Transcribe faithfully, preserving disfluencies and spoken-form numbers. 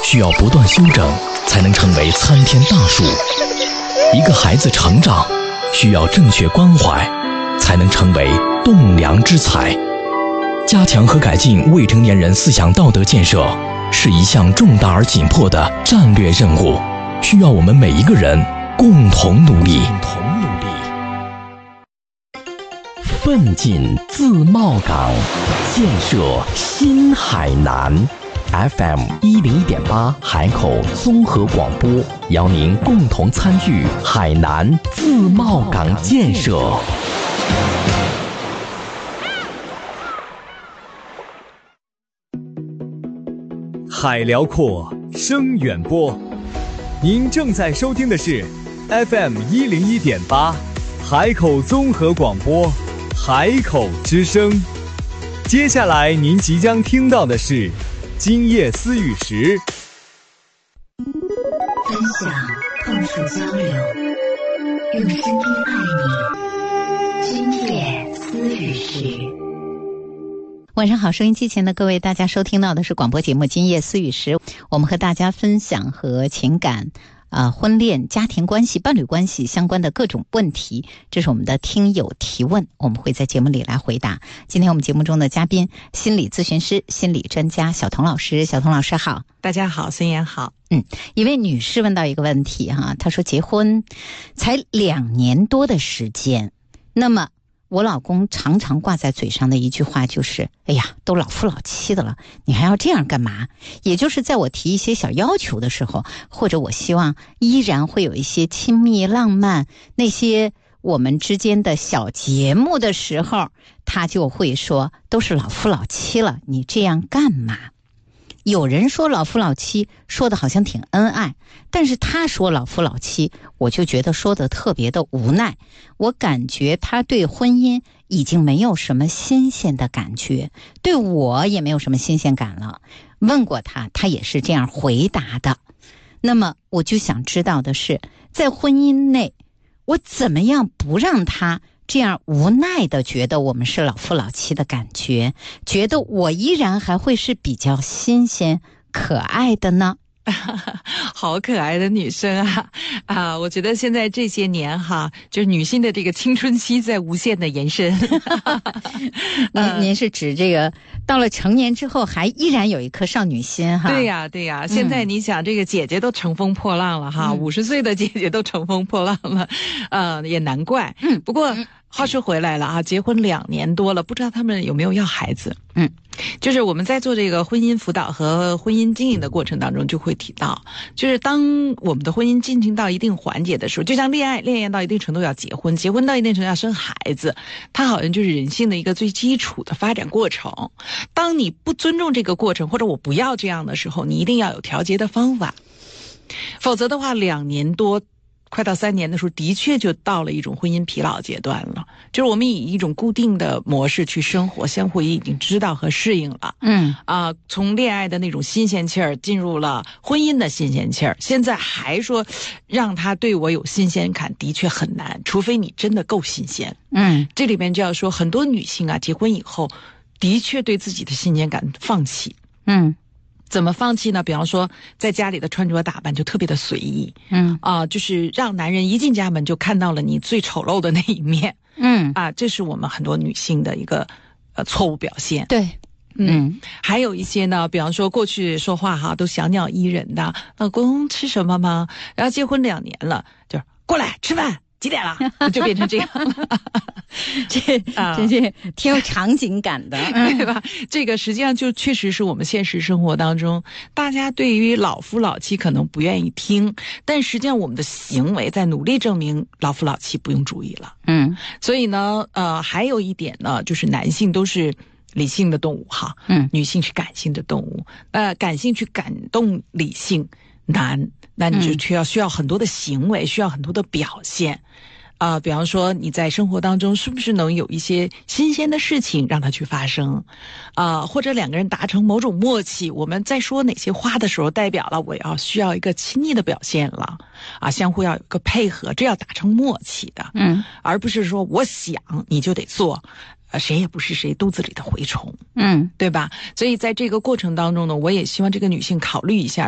需要不断修整，才能成为参天大树；一个孩子成长，需要正确关怀，才能成为栋梁之才。加强和改进未成年人思想道德建设，是一项重大而紧迫的战略任务，需要我们每一个人共同努力。奋进自贸港，建设新海南。F M 一零一点八海口综合广播，邀您共同参与海南自贸港建设。 海辽阔，声远播。您正在收听的是 F M 一零一点八海口综合广播，海口之声。接下来您即将听到的是今夜思雨时， 分享、碰触、交流，用声音爱你。今夜思雨时。 晚上好，收音机前的各位，大家收听到的是广播节目《今夜思雨时》，我们和大家分享和情感、呃婚恋、家庭关系、伴侣关系相关的各种问题。这是我们的听友提问，我们会在节目里来回答。今天我们节目中的嘉宾，心理咨询师、心理专家小童老师。小童老师好。 大家好，孙岩好。 嗯，一位女士问到一个问题哈，她说结婚才两年多的时间，那么我老公常常挂在嘴上的一句话就是哎呀，都老夫老妻的了，你还要这样干嘛？也就是在我提一些小要求的时候，或者我希望依然会有一些亲密浪漫，那些我们之间的小节目的时候，他就会说都是老夫老妻了，你这样干嘛？有人说老夫老妻说的好像挺恩爱，但是他说老夫老妻，我就觉得说的特别的无奈。我感觉他对婚姻已经没有什么新鲜的感觉，对我也没有什么新鲜感了。问过他，他也是这样回答的。那么我就想知道的是，在婚姻内我怎么样不让他这样无奈的觉得我们是老夫老妻的感觉，觉得我依然还会是比较新鲜可爱的呢？ 好可爱的女生啊！啊，我觉得现在这些年哈，就是女性的这个青春期在无限的延伸。 您您是指这个到了成年之后还依然有一颗少女心哈？ 对呀对呀，现在你想这个姐姐都乘风破浪了哈，五十岁的姐姐都乘风破浪了，呃，也难怪。嗯，不过。嗯话说回来了啊，结婚两年多了，不知道他们有没有要孩子？嗯，就是我们在做这个婚姻辅导和婚姻经营的过程当中，就会提到，就是当我们的婚姻进行到一定环节的时候，就像恋爱，恋爱到一定程度要结婚，结婚到一定程度要生孩子，它好像就是人性的一个最基础的发展过程。当你不尊重这个过程，或者我不要这样的时候，你一定要有调节的方法，否则的话，两年多。快到三年的时候，的确就到了一种婚姻疲劳阶段了。就是我们以一种固定的模式去生活，相互也已经知道和适应了。嗯啊、呃，从恋爱的那种新鲜气儿进入了婚姻的新鲜气儿，现在还说让他对我有新鲜感，的确很难，除非你真的够新鲜。嗯，这里面就要说很多女性啊，结婚以后的确对自己的新鲜感放弃。嗯。怎么放弃呢？比方说，在家里的穿着打扮就特别的随意，嗯啊、呃，就是让男人一进家门就看到了你最丑陋的那一面，嗯啊，这是我们很多女性的一个呃错误表现。对，嗯，还有一些呢，比方说过去说话哈都小鸟依人的，老公吃什么吗？然后结婚两年了，就是过来吃饭。几点了？就变成这样了。 这真是挺有场景感的， 对吧？这个实际上就确实是我们现实生活当中，大家对于老夫老妻可能不愿意听，但实际上我们的行为在努力证明老夫老妻不用注意了。嗯，所以呢，呃，还有一点呢，就是男性都是理性的动物哈，嗯，女性是感性的动物，呃，感性去感动理性难。那你就需要需要很多的行为，需要很多的表现，啊、呃，比方说你在生活当中是不是能有一些新鲜的事情让它去发生，啊、呃，或者两个人达成某种默契，我们在说哪些话的时候，代表了我要需要一个亲昵的表现了，啊，相互要有一个配合，这要达成默契的，嗯，而不是说我想你就得做。呃，谁也不是谁肚子里的蛔虫，嗯，对吧？所以在这个过程当中呢，我也希望这个女性考虑一下，